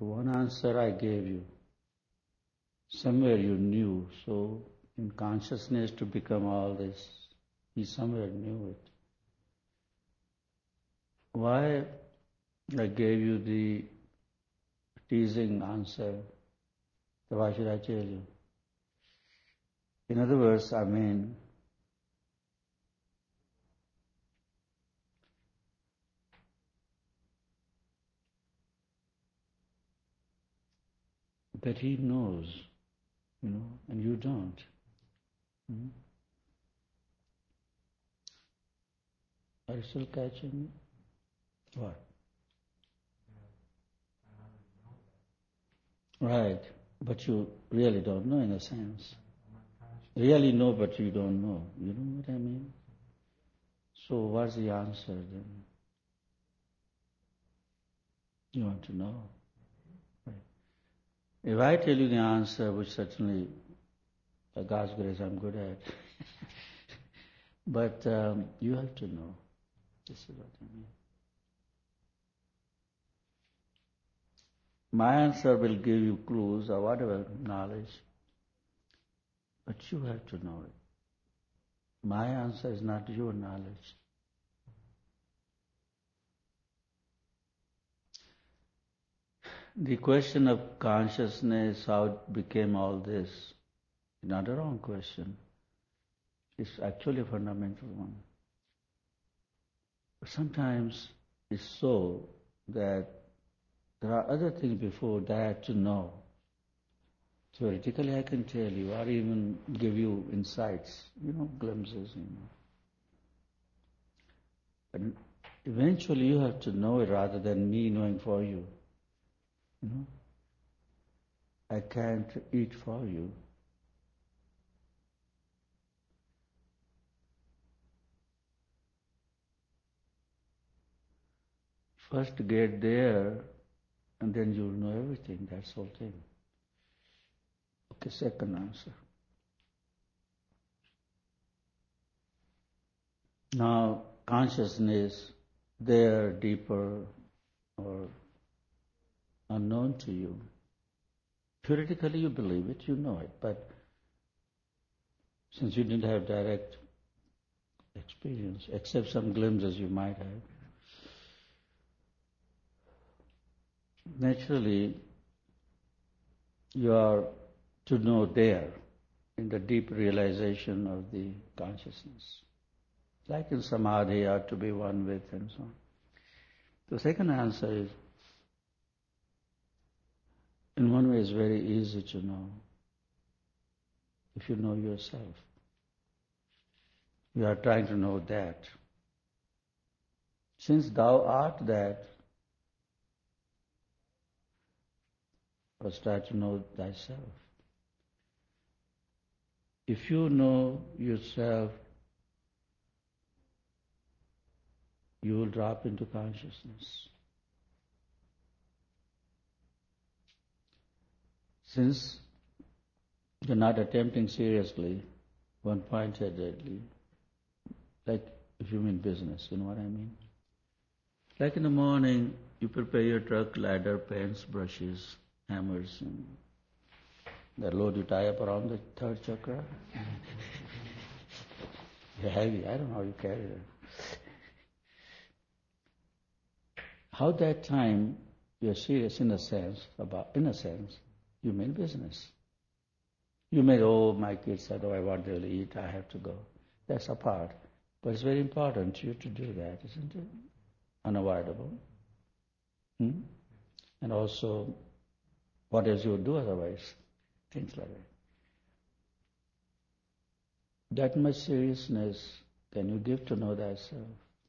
One answer I gave you. Somewhere you knew, so in consciousness to become all this, he somewhere knew it. Why I gave you the teasing answer, so why should I tell you? In other words, I mean, that he knows, and you don't. Hmm? Are you still catching me? What? Right, but you really don't know in a sense. Really know, but you don't know. You know what I mean? So what's the answer then? You want to know. Right. If I tell you the answer, which certainly, by God's grace, I'm good at, but you have to know. This is what I mean. My answer will give you clues or whatever knowledge, but you have to know it. My answer is not your knowledge. The question of consciousness, how it became all this, is not a wrong question. It's actually a fundamental one. But sometimes it's so that there are other things before that to know. Theoretically I can tell you or even give you insights, glimpses, But eventually you have to know it rather than me knowing for you. I can't eat for you. First get there, and then you'll know everything, that's the whole thing. Okay, second answer. Now, consciousness, there, deeper, or unknown to you. Theoretically you believe it, you know it, but since you didn't have direct experience, except some glimpses you might have, naturally you are to know there, in the deep realization of the consciousness. Like in samadhi, you have to be one with and so on. The second answer is, in one way it's very easy to know, if you know yourself. You are trying to know that. Since thou art that, first try to know thyself. If you know yourself, you will drop into consciousness. Since you're not attempting seriously, one-pointedly, like if you mean business, you know what I mean? Like in the morning, you prepare your truck, ladder, pens, brushes, hammers, and that load you tie up around the third chakra. They're heavy, I don't know how you carry it. How that time you're serious in a sense, you mean business. You may, my kids said, I want to eat, I have to go. That's a part. But it's very important to you to do that, isn't it? Unavoidable. And also, what else you would do otherwise? Things like that. That much seriousness can you give to know thyself.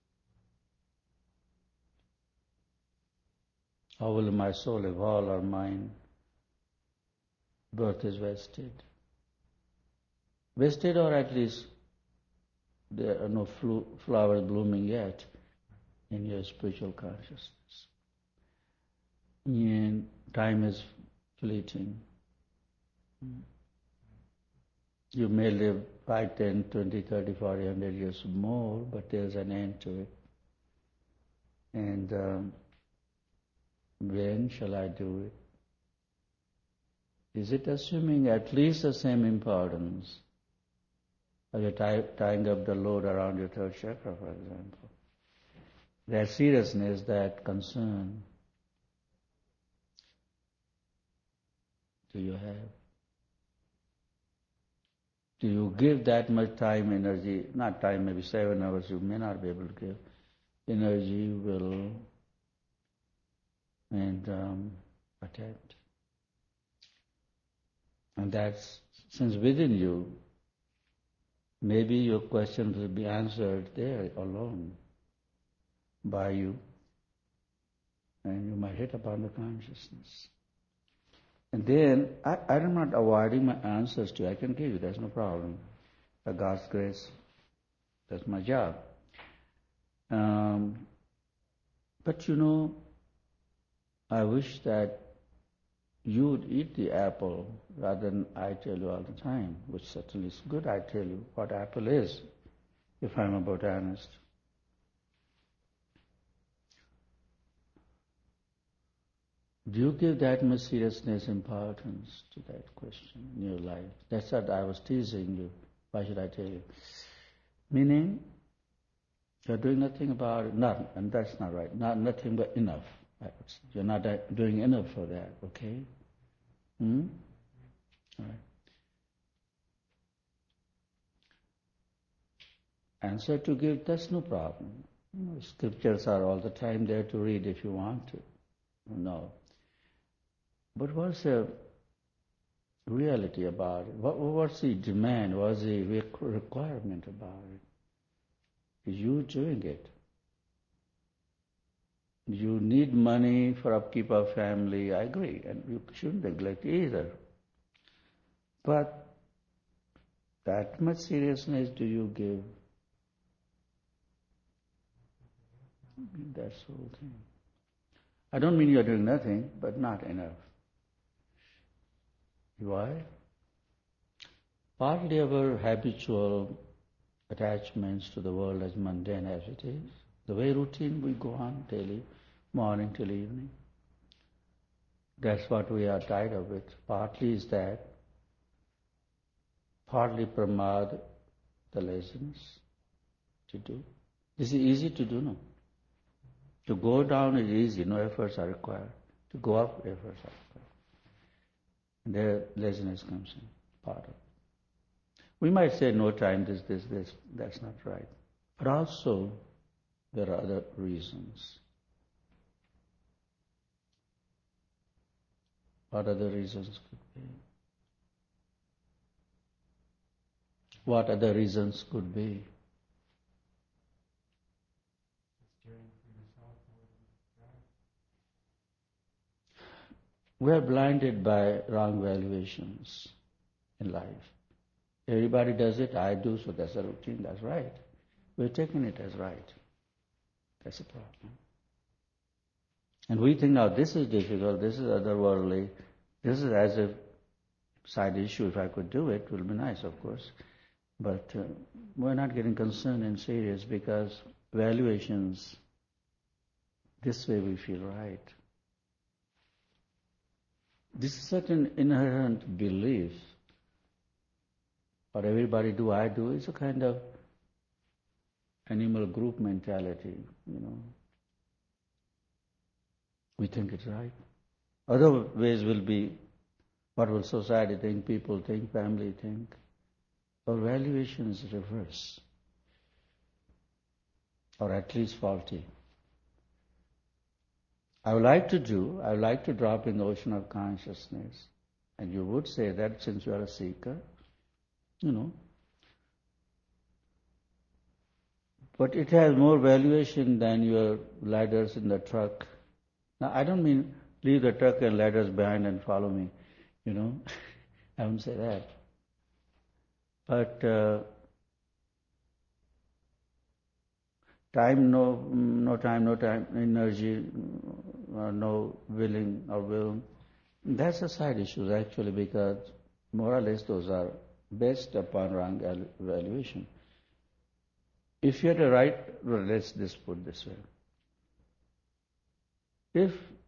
How will my soul evolve or mine? Birth is wasted. Wasted, or at least there are no flowers blooming yet in your spiritual consciousness. And time is fleeting. You may live 5, 10, 20, 30, 40, 100 years more, but there's an end to it. And When shall I do it? Is it assuming at least the same importance as you're tying up the load around your third chakra, for example? That seriousness, that concern, do you have? Do you give that much time, energy, not time, maybe 7 hours you may not be able to give, energy, will, and attempt. And that's, since within you, maybe your question will be answered there alone by you, and you might hit upon the consciousness. And then, I'm not avoiding my answers to you. I can give you, there's no problem. By God's grace, that's my job. But I wish that you would eat the apple rather than I tell you all the time, which certainly is good. I tell you what apple is, if I'm a botanist. Do you give that much seriousness, importance to that question in your life? That's what I was teasing you. Why should I tell you? Meaning, you're doing nothing about it. And that's not right. Nothing but enough. You're not doing enough for that, okay? All right. Answer to give, that's no problem. Scriptures are all the time there to read if you want to. No. But what's the reality about it? What's the demand? What's the requirement about it? Is you doing it? You need money for upkeep of family, I agree, and you shouldn't neglect either. But that much seriousness do you give? That's the whole thing. I don't mean you're doing nothing, but not enough. Why? Partly our habitual attachments to the world as mundane as it is. The way routine we go on daily, morning till evening. That's what we are tired of it. Partly is that. Partly pramad, the laziness to do. This is easy to do, no? To go down is easy, no efforts are required. To go up, efforts are required. And there laziness comes in, part of it. We might say no time, this, that's not right. But also, there are other reasons. What other reasons could be? What other reasons could be? We are blinded by wrong valuations in life. Everybody does it, I do, so that's a routine, that's right. We're taking it as right. That's a problem. And we think, now this is difficult, this is otherworldly, this is as a side issue, if I could do it, it will be nice, of course. But we're not getting concerned and serious because valuations, this way we feel right. This is such an inherent belief. What everybody do, I do, is a kind of animal group mentality, We think it's right. Other ways will be, what will society think, people think, family think. Our valuation is reverse, or at least faulty. I would like to drop in the ocean of consciousness. And you would say that since you are a seeker, But it has more valuation than your ladders in the truck. Now, I don't mean leave the truck and ladders behind and follow me, I wouldn't say that. But time, no time, energy, no willing or will. That's a side issue actually, because more or less those are based upon wrong evaluation. If you had a right, let's just put this way. If